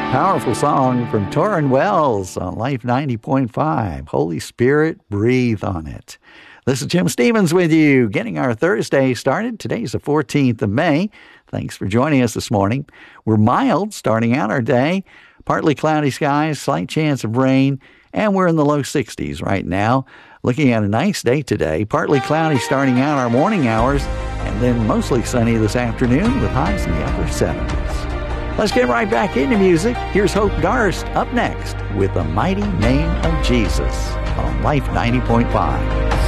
Powerful song from Torrin Wells on Life 90.5. Holy Spirit, breathe on it. This is Jim Stevens with you, getting our Thursday started. Today's the 14th of May. Thanks for joining us this morning. We're mild starting out our day. Partly cloudy skies, slight chance of rain, and we're in the low 60s right now. Looking at a nice day today. Partly cloudy starting out our morning hours, and then mostly sunny this afternoon with highs in the upper 70s. Let's get right back into music. Here's Hope Darst up next with The Mighty Name of Jesus on Life 90.5.